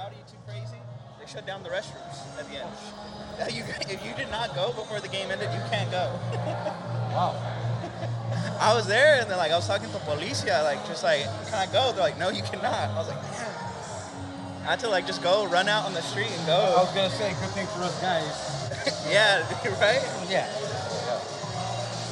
rowdy, too crazy, they shut down the restrooms at the end. If you did not go before the game ended, you can't go. Wow. I was there, and then I was talking to Policia, can I go? They're like, no, you cannot. I was like, damn. I had to just go, run out on the street and go. I was gonna say, good thing for us guys. Yeah, right? Yeah.